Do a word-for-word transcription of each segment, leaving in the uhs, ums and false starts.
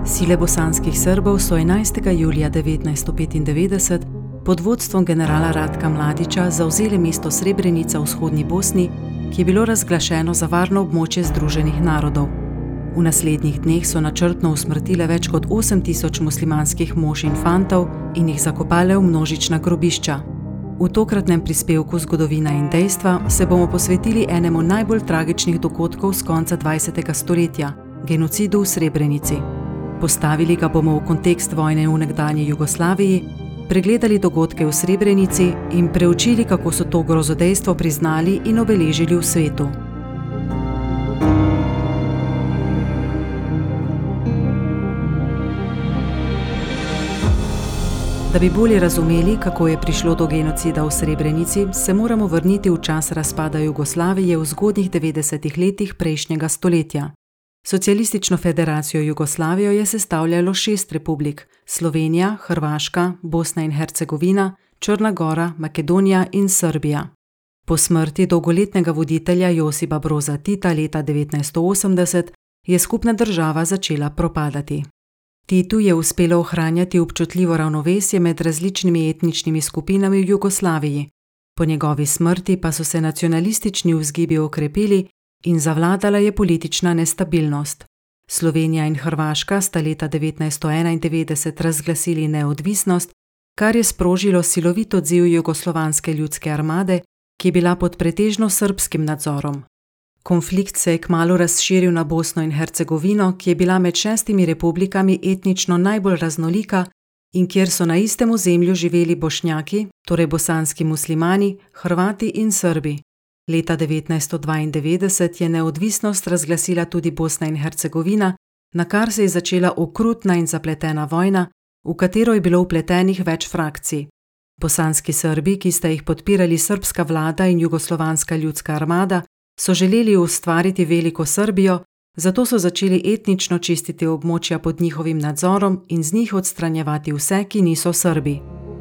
Sile bosanskih Srbov so enajstega julija devetnajststo petindevetdeset pod vodstvom generala Ratka Mladića zavzeli mesto Srebrenica v vzhodni Bosni, ki je bilo razglašeno za varno območje Združenih narodov. V naslednjih dneh so načrtno usmrtile več kot osem tisoč muslimanskih mož in fantov in jih zakopale v množična grobišča. V tokratnem prispevku Zgodovina in dejstva se bomo posvetili enemu najbolj tragičnih dogodkov z konca dvajsetega stoletja, genocidu v Srebrenici. Postavili ga bomo v kontekst vojne v nekdanji Jugoslaviji, pregledali dogodke v Srebrenici in preučili, kako so to grozodejstvo priznali in obeležili v svetu. Da bi bolje razumeli, kako je prišlo do genocida v Srebrenici, se moramo vrniti v čas razpada Jugoslavije v zgodnjih devetdesetih letih prejšnjega stoletja. Socialistično federacijo Jugoslavijo je sestavljalo šest republik: Slovenija, Hrvaška, Bosna in Hercegovina, Črna Gora, Makedonija in Srbija. Po smrti dolgoletnega voditelja Josipa Broza Tita leta devetnajststo osemdeset je skupna država začela propadati. Titu je uspelo ohranjati občutljivo ravnovesje med različnimi etničnimi skupinami v Jugoslaviji. Po njegovi smrti pa so se nacionalistični vzgibi okrepili in zavladala je politična nestabilnost. Slovenija in Hrvaška sta leta devetnajststo enaindevetdeset razglasili neodvisnost, kar je sprožilo silovit odziv Jugoslovanske ljudske armade, ki je bila pod pretežno srbskim nadzorom. Konflikt se je kmalu razširil na Bosno in Hercegovino, ki je bila med šestimi republikami etnično najbolj raznolika in kjer so na istem ozemlju živeli Bošnjaki, torej bosanski muslimani, Hrvati in Srbi. Leta devetnajststo dvaindevetdeset je neodvisnost razglasila tudi Bosna in Hercegovina, na kar se je začela okrutna in zapletena vojna, v katero je bilo vpletenih več frakcij. Bosanski Srbi, ki sta jih podpirali srbska vlada in Jugoslovanska ljudska armada, so želeli ustvariti veliko Srbijo, zato so začeli etnično čistiti območja pod njihovim nadzorom in z njih odstranjevati vse, ki niso Srbi.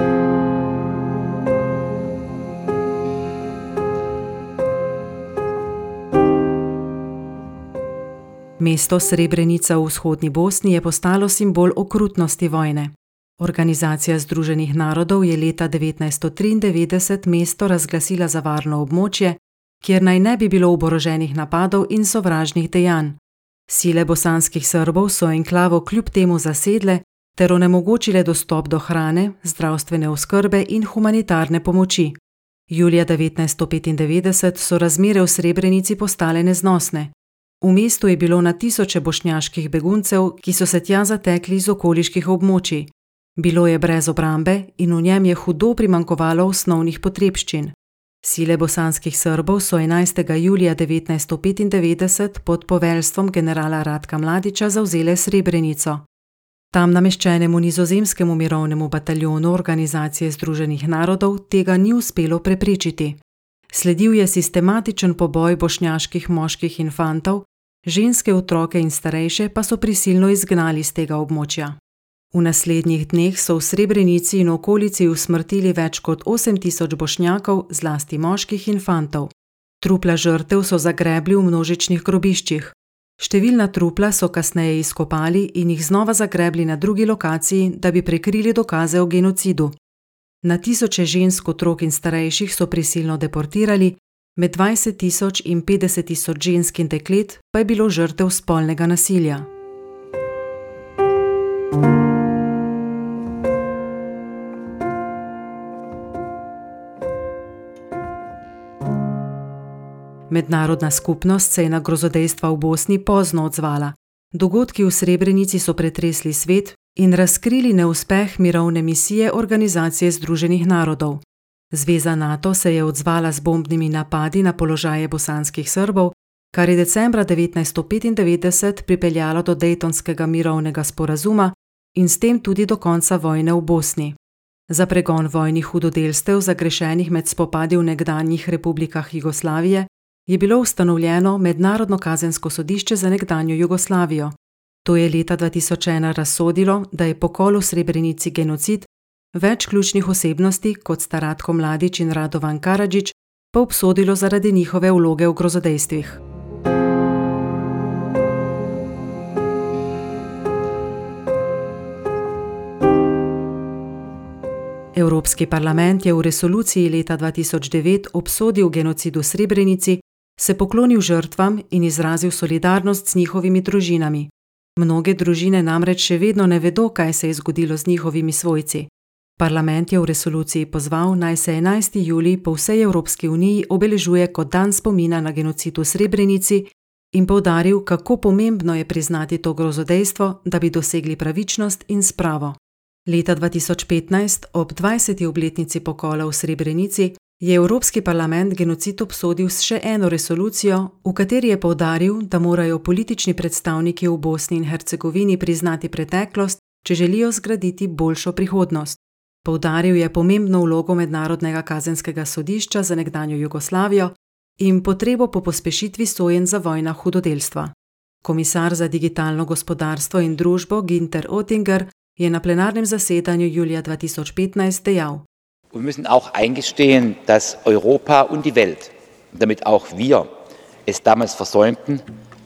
Mesto Srebrenica v vzhodni Bosni je postalo simbol okrutnosti vojne. Organizacija Združenih narodov je leta devetnajststo triindevetdeset mesto razglasila za varno območje, kjer naj ne bi bilo oboroženih napadov in sovražnih dejanj. Sile bosanskih Srbov so enklavo kljub temu zasedle ter onemogočile dostop do hrane, zdravstvene oskrbe in humanitarne pomoči. Julija devetnajststo petindevetdeset so razmere v Srebrenici postale neznosne. V mestu je bilo na tisoče bošnjaških beguncev, ki so se tja zatekli iz okoliških območij. Bilo je brez obrambe in v njem je hudo primanjkovalo osnovnih potrebščin. Sile bosanskih Srbov so enajstega julija devetnajststo petindevetdeset pod poveljstvom generala Ratka Mladića zavzele Srebrenico. Tam nameščenemu nizozemskemu mirovnemu bataljonu Organizacije Združenih narodov tega ni uspelo preprečiti. Sledil je sistematičen poboj bošnjaških moških in fantov, ženske, otroke in starejše pa so prisilno izgnali z tega območja. V naslednjih dneh so v Srebrenici in okolici usmrtili več kot osem tisoč Bošnjakov, zlasti moških in fantov. Trupla žrtev so zagrebli v množičnih grobiščih. Številna trupla so kasneje izkopali in jih znova zagrebli na drugi lokaciji, da bi prekrili dokaze o genocidu. Na tisoče žensk, otrok in starejših so prisilno deportirali, med dvajset tisoč in petdeset tisoč žensk in deklet pa je bilo žrtev spolnega nasilja. Mednarodna skupnost se je na grozodejstva v Bosni pozno odzvala. Dogodki v Srebrenici so pretresli svet in razkrili neuspeh mirovne misije Organizacije Združenih narodov. Zveza NATO se je odzvala z bombnimi napadi na položaje bosanskih Srbov, kar je decembra devetnajststo petindevetdeset pripeljalo do Dejtonskega mirovnega sporazuma in s tem tudi do konca vojne v Bosni. Za pregon vojnih hudodelstev zagrešenih med spopadi v nekdanjih republikah Jugoslavije je bilo ustanovljeno Mednarodno kazensko sodišče za nekdanjo Jugoslavijo. To je leta dva tisoč ena razsodilo, da je pokol v Srebrenici genocid, več ključnih osebnosti, kot sta Ratko Mladić in Radovan Karadžić, pa obsodilo zaradi njihove vloge v grozodejstvih. Evropski parlament je v resoluciji leta dva tisoč devet obsodil genocid v Srebrenici, se poklonil žrtvam in izrazil solidarnost s njihovimi družinami. Mnoge družine namreč še vedno ne vedo, kaj se je zgodilo z njihovimi svojci. Parlament je v resoluciji pozval, naj se enajsti julij po vsej Evropski uniji obeležuje kot dan spomina na genocid v Srebrenici in poudaril, kako pomembno je priznati to grozodejstvo, da bi dosegli pravičnost in spravo. Leta dva tisoč petnajst, ob dvajseti obletnici pokola v Srebrenici, je Evropski parlament genocid obsodil s še eno resolucijo, v kateri je poudaril, da morajo politični predstavniki v Bosni in Hercegovini priznati preteklost, če želijo zgraditi boljšo prihodnost. Poudaril je pomembno vlogo Mednarodnega kazenskega sodišča za nekdanjo Jugoslavijo in potrebo po pospešitvi sojenj za vojna hudodelstva. Komisar za digitalno gospodarstvo in družbo Günther Oettinger je na plenarnem zasedanju julija dva tisoč petnajst dejal: Wir müssen auch eingestehen, dass Europa und die Welt, damit auch wir es damals versäumten,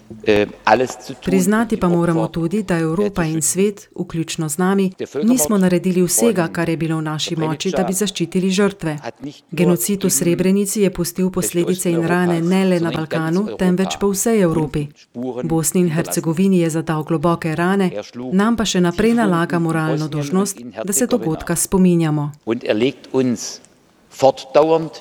alles zu tun. Priznati pa moramo tudi, da Evropa in svet, vključno z nami, nismo naredili vsega, kar je bilo v naši moči, da bi zaščitili žrtve. Genocid v Srebrenici je pustil posledice in rane ne le na Balkanu, temveč po vsej Evropi. Bosni in Hercegovini je zadal globoke rane, nam pa še naprej nalaga moralno dolžnost, da se dogodka spominjamo. Und er legt uns fortdauernd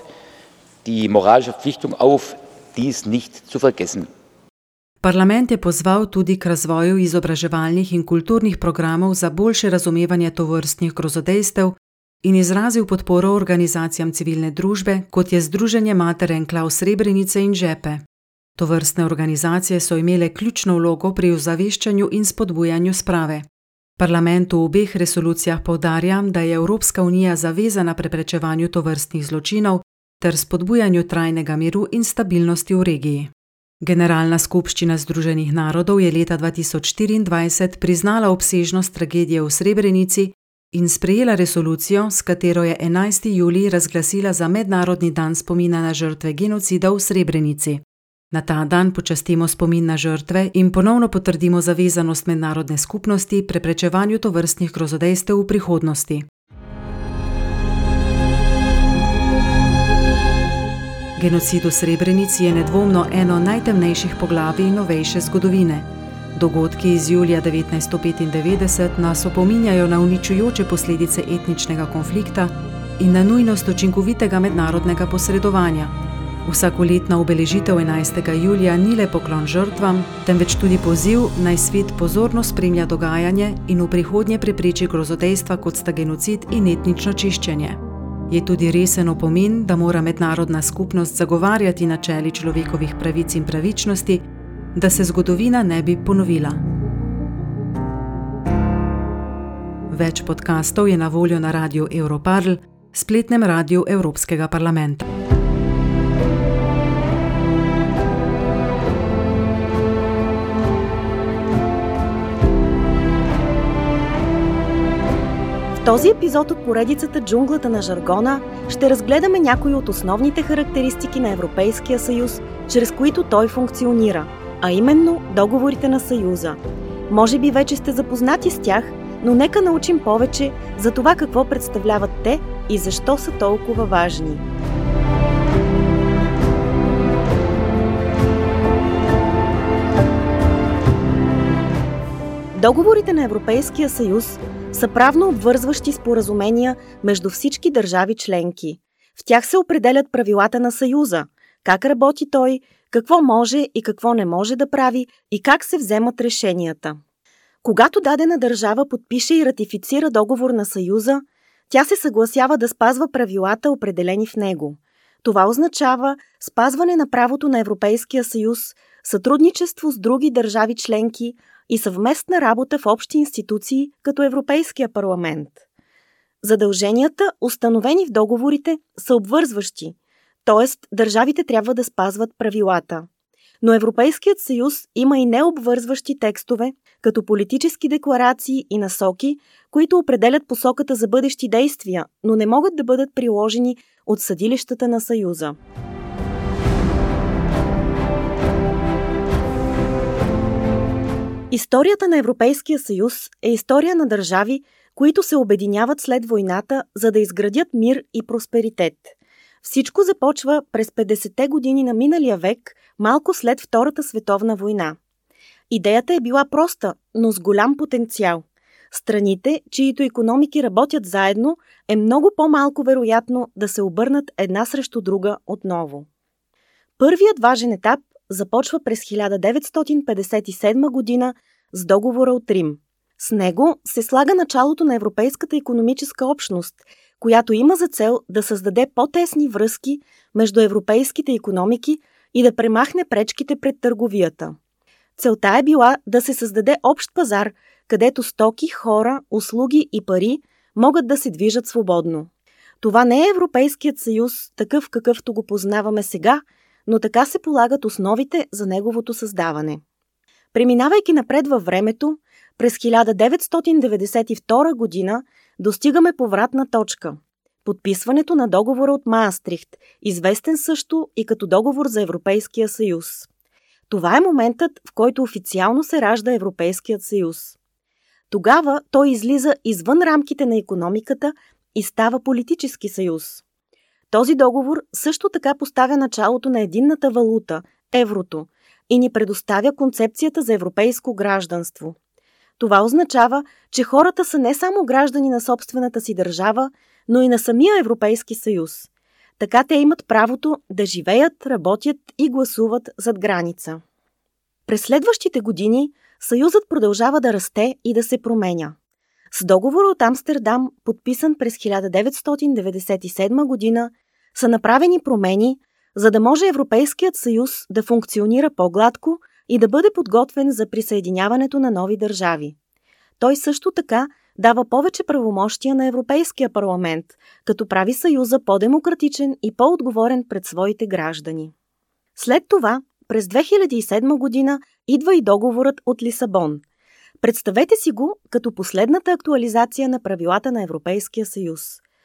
die moralische Verpflichtung auf, dies nicht zu vergessen. Parlament je pozval tudi k razvoju izobraževalnih in kulturnih programov za boljše razumevanje tovrstnih grozodejstev in izrazil podporo organizacijam civilne družbe, kot je Združenje mater enklav Srebrenice in Žepe. Tovrstne organizacije so imele ključno vlogo pri ozaveščanju in spodbujanju sprave. Parlament v obeh resolucijah poudarja, da je Evropska unija zavezana preprečevanju tovrstnih zločinov ter spodbujanju trajnega miru in stabilnosti v regiji. Generalna skupščina Združenih narodov je leta dva tisoč štiriindvajset priznala obsežnost tragedije v Srebrenici in sprejela resolucijo, s katero je enajsti julij razglasila za mednarodni dan spomina na žrtve genocida v Srebrenici. Na ta dan počastimo spomin na žrtve in ponovno potrdimo zavezanost mednarodne skupnosti preprečevanju tovrstnih grozodejstev v prihodnosti. Genocid v Srebrenici je nedvomno eno najtemnejših poglavij novejše zgodovine. Dogodki iz julija devetnajststo petindevetdeset nas opominjajo na uničujoče posledice etničnega konflikta in na nujnost učinkovitega mednarodnega posredovanja. Vsakoletna obeležitev enajstega julija ni le poklon žrtvam, temveč tudi poziv, naj svet pozorno spremlja dogajanje in v prihodnje prepreči grozodejstva, kot sta genocid in etnično čiščenje. Je tudi resen opomin, da mora mednarodna skupnost zagovarjati načeli človekovih pravic in pravičnosti, da se zgodovina ne bi ponovila. Več podkastov je na voljo na radiu Europarl, spletnem radiu Evropskega parlamenta. В този епизод от поредицата Джунглата на жаргона ще разгледаме някои от основните характеристики на Европейския съюз, чрез които той функционира, а именно договорите на Съюза. Може би вече сте запознати с тях, но нека научим повече за това какво представляват те и защо са толкова важни. Договорите на Европейския съюз са правно обвързващи споразумения между всички държави членки. В тях се определят правилата на Съюза, как работи той, какво може и какво не може да прави и как се вземат решенията. Когато дадена държава подпише и ратифицира договор на Съюза, тя се съгласява да спазва правилата, определени в него. Това означава спазване на правото на Европейския съюз, сътрудничество с други държави членки и съвместна работа в общи институции, като Европейския парламент. Задълженията, установени в договорите, са обвързващи, т.е. държавите трябва да спазват правилата. Но Европейският съюз има и необвързващи текстове, като политически декларации и насоки, които определят посоката за бъдещи действия, но не могат да бъдат приложени от съдилищата на Съюза. Историята на Европейския съюз е история на държави, които се обединяват след войната, за да изградят мир и просперитет. Всичко започва през петдесетте години на миналия век, малко след Втората световна война. Идеята е била проста, но с голям потенциал. Страните, чието икономики работят заедно, е много по-малко вероятно да се обърнат една срещу друга отново. Първият важен етап започва през хиляда деветстотин петдесет и седма година с договора от Рим. С него се слага началото на Европейската икономическа общност, която има за цел да създаде по-тесни връзки между европейските икономики и да премахне пречките пред търговията. Целта е била да се създаде общ пазар, където стоки, хора, услуги и пари могат да се движат свободно. Това не е Европейският съюз, такъв какъвто го познаваме сега, но така се полагат основите за неговото създаване. Преминавайки напред във времето, през хиляда деветстотин деветдесет и втора година достигаме повратна точка – подписването на договора от Маастрихт, известен също и като договор за Европейския съюз. Това е моментът, в който официално се ражда Европейският съюз. Тогава той излиза извън рамките на икономиката и става политически съюз. Този договор също така поставя началото на единната валута – еврото, и ни предоставя концепцията за европейско гражданство. Това означава, че хората са не само граждани на собствената си държава, но и на самия Европейски съюз. Така те имат правото да живеят, работят и гласуват зад граница. През следващите години Съюзът продължава да расте и да се променя. С договора от Амстердам, подписан през хиляда деветстотин деветдесет и седма година, са направени промени, за да може Европейският съюз да функционира по-гладко и да бъде подготвен за присъединяването на нови държави. Той също така дава повече правомощия на Европейския парламент, като прави Съюза по-демократичен и по-отговорен пред своите граждани. След това, през две хиляди и седма година, идва и договорът от Лисабон. Представете си го като последната актуализация на правилата на Европейския съюз.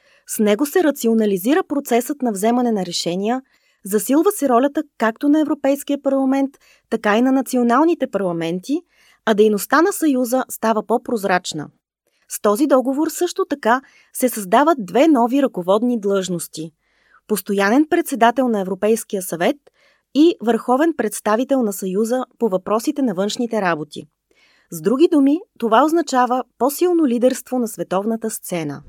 С него се рационализира процесът на вземане на решения, засилва се ролята както на Европейския парламент, така и на националните парламенти, а дейността на Съюза става по-прозрачна. С този договор също така се създават две нови ръководни длъжности – постоянен председател на Европейския съвет и върховен представител на Съюза по въпросите на външните работи. С други думи, това означава по-силно лидерство на световната сцена.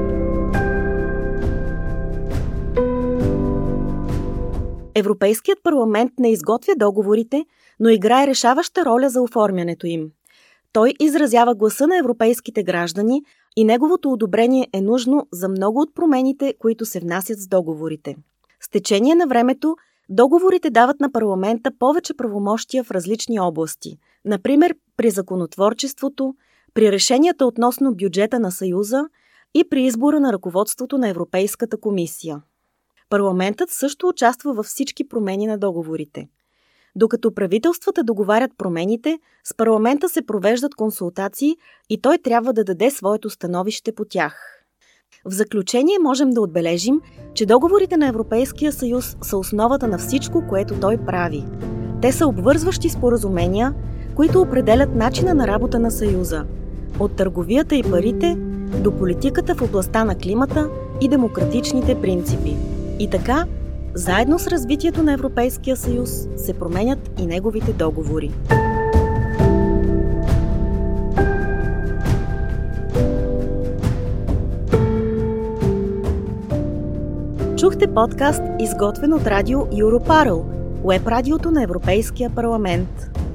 Европейският парламент не изготвя договорите, но играе решаваща роля за оформянето им. Той изразява гласа на европейските граждани и неговото одобрение е нужно за много от промените, които се внасят с договорите. С течение на времето, договорите дават на парламента повече правомощия в различни области, например при законотворчеството, при решенията относно бюджета на Съюза и при избора на ръководството на Европейската комисия. Парламентът също участва във всички промени на договорите. Докато правителствата договарят промените, с парламента се провеждат консултации и той трябва да даде своето становище по тях. В заключение можем да отбележим, че договорите на Европейския съюз са основата на всичко, което той прави. Те са обвързващи споразумения, които определят начина на работа на Съюза – от търговията и парите до политиката в областта на климата и демократичните принципи. И така, заедно с развитието на Европейския съюз се променят и неговите договори. Чухте подкаст, изготвен от радио Europarl, уеб радиото на Европейския парламент.